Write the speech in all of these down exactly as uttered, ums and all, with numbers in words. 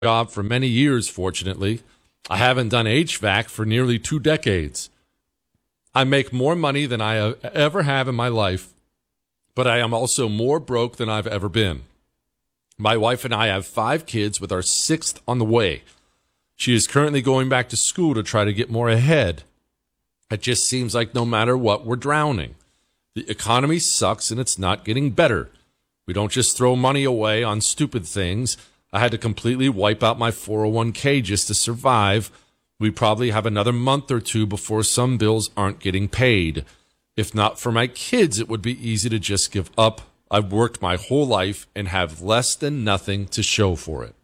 job for many years, fortunately. I haven't done H V A C for nearly two decades. I make more money than I ever have in my life, but I am also more broke than I've ever been. My wife and I have five kids with our sixth on the way. She is currently going back to school to try to get more ahead. It just seems like no matter what, we're drowning. The economy sucks and it's not getting better. We don't just throw money away on stupid things. I had to completely wipe out my four oh one k just to survive. We probably have another month or two before some bills aren't getting paid. If not for my kids, it would be easy to just give up. I've worked my whole life and have less than nothing to show for it.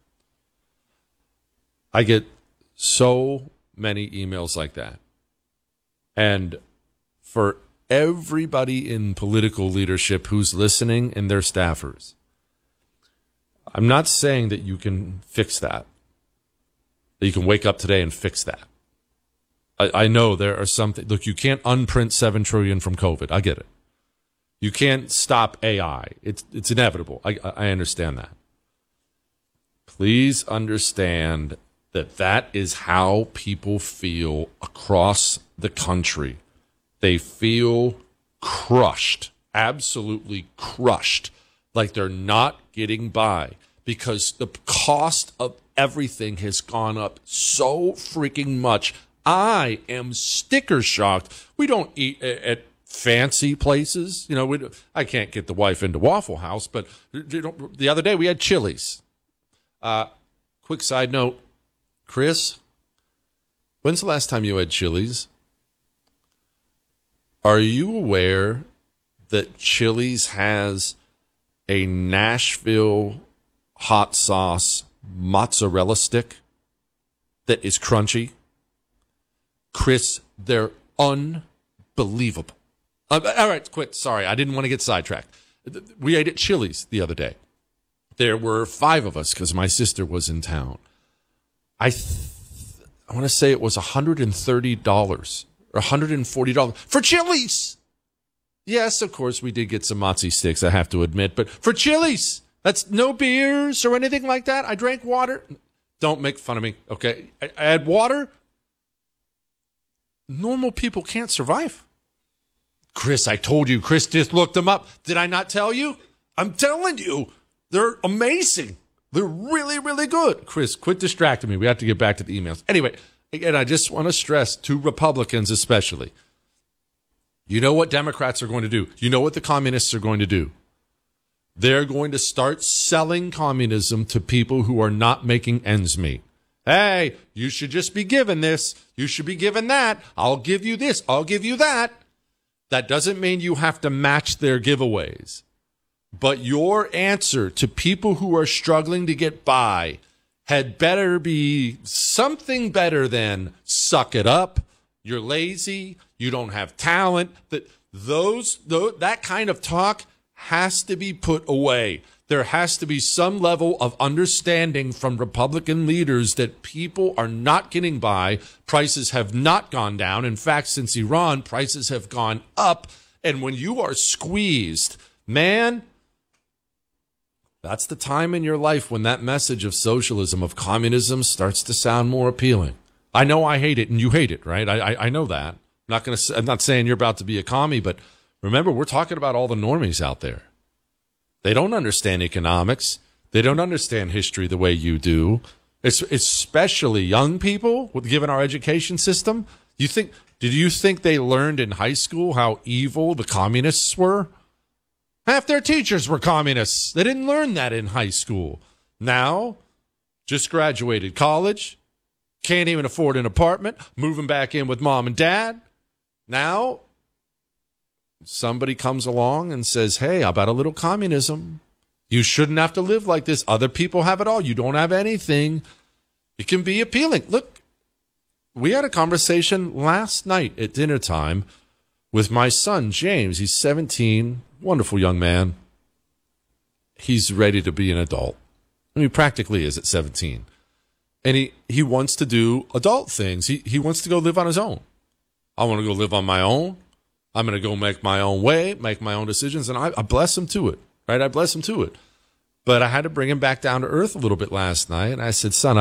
I get so many emails like that. And for everybody in political leadership who's listening and their staffers, I'm not saying that you can fix that, that you can wake up today and fix that. I, I know there are some things. Look, you can't unprint seven trillion dollars from COVID. I get it. You can't stop A I. It's it's inevitable. I, I understand that. Please understand that that is how people feel across the country. They feel crushed, absolutely crushed, like they're not getting by because the cost of everything has gone up so freaking much. I am sticker shocked. We don't eat at fancy places. You know, we, I can't get the wife into Waffle House, but you know, the other day we had Chili's. Uh, quick side note, Chris, when's the last time you had Chili's? Are you aware that Chili's has a Nashville hot sauce mozzarella stick that is crunchy? Chris, they're unbelievable. Uh, all right, quit. Sorry, I didn't want to get sidetracked. We ate at Chili's the other day. There were five of us because my sister was in town. I th- I want to say it was one hundred thirty dollars or one hundred forty dollars for Chili's. Yes, of course, we did get some mozzie sticks, I have to admit, but for Chili's, that's no beers or anything like that. I drank water. Don't make fun of me, okay? I, I had water. Normal people can't survive. Chris, I told you. Chris just looked them up. Did I not tell you? I'm telling you. They're amazing. They're really, really good. Chris, quit distracting me. We have to get back to the emails. Anyway, again, I just want to stress to Republicans especially, you know what Democrats are going to do. You know what the communists are going to do. They're going to start selling communism to people who are not making ends meet. Hey, you should just be given this. You should be given that. I'll give you this. I'll give you that. That doesn't mean you have to match their giveaways. But your answer to people who are struggling to get by had better be something better than suck it up. You're lazy. You don't have talent. That those, those that kind of talk has to be put away. There has to be some level of understanding from Republican leaders that people are not getting by. Prices have not gone down. In fact, since Iran, prices have gone up. And when you are squeezed, man, that's the time in your life when that message of socialism, of communism starts to sound more appealing. I know I hate it and you hate it, right? I I, I know that. I'm not gonna. I'm not saying you're about to be a commie, but remember, we're talking about all the normies out there. They don't understand economics. They don't understand history the way you do. It's especially young people, with given our education system. You think? Did you think they learned in high school how evil the communists were? Half their teachers were communists. They didn't learn that in high school. Now, just graduated college, can't even afford an apartment, moving back in with mom and dad. Now, somebody comes along and says, hey, how about a little communism? You shouldn't have to live like this. Other people have it all. You don't have anything. It can be appealing. Look, we had a conversation last night at dinner time with my son, James. He's seventeen, wonderful young man. He's ready to be an adult. I mean, practically is at seventeen. And he, he wants to do adult things. He, he wants to go live on his own. I want to go live on my own. I'm going to go make my own way, make my own decisions, and I, I bless him to it, right? I bless him to it. But I had to bring him back down to earth a little bit last night. And I said, son,